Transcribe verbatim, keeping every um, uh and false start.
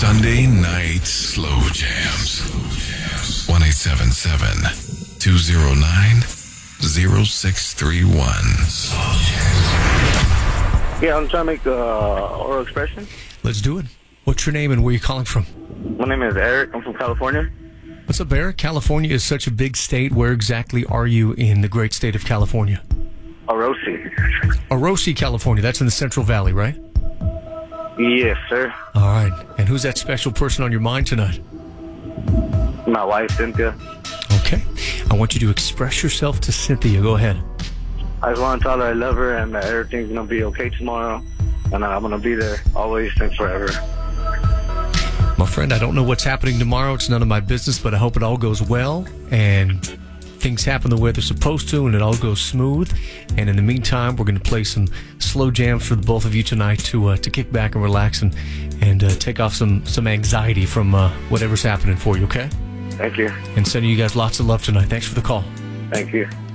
Sunday night slow jams. one eight seven seven, two oh nine, oh six three one. Yeah, I'm trying to make the uh, oral expression. Let's do it. What's your name and where are you calling from? My name is Eric. I'm from California. What's up, Eric? California is such a big state. Where exactly are you in the great state of California? Orosi. Orosi, California. That's in the Central Valley, right? Yes, sir. All right. And who's that special person on your mind tonight? My wife, Cynthia. Okay. I want you to express yourself to Cynthia. Go ahead. I just want to tell her I love her and that everything's going to be okay tomorrow. And I'm going to be there always and forever. My friend, I don't know what's happening tomorrow. It's none of my business, but I hope it all goes well and things happen the way they're supposed to and it all goes smooth. And in the meantime, we're going to play some slow jams for the both of you tonight to uh, to kick back and relax and, and uh, take off some, some anxiety from uh, whatever's happening for you, okay? Thank you. And sending you guys lots of love tonight. Thanks for the call. Thank you.